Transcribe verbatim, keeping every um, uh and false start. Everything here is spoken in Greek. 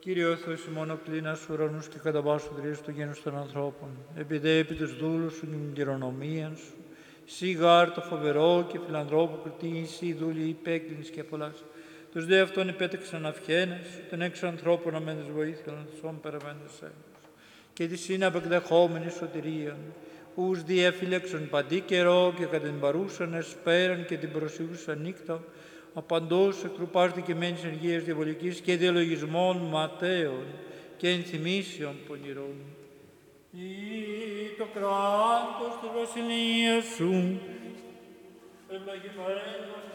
Κύριε ο Θεός ημών κλίνας ουρανούς και κατά βάσου δρίες του γένους των ανθρώπων, επειδή επί τους δούλους σου και την κληρονομία σου, σύ γάρ το φοβερό και φιλανθρώπο κριτή, σύ δούλοι υπέκλινης και πολλάς. Τους δε αυτών υπέτεξαν αυχένες, τον έξω ανθρώπων αμένες βοήθεια, να τους όν περαβέντες έγκους. Και τη σύν απεκδεχόμενη σωτηρίαν, ους διεφύλεξον παντή καιρό και κατά την παρούσαν εσπέραν και την προσιούσαν νύχτα, απαντός εκτρουπάστηκε μένης ενεργείας διαβολικής και διαλογισμών ματέων και ενθυμίσεων πονηρών. Ή το κράτος της βασιλείας σου, ευλογημένος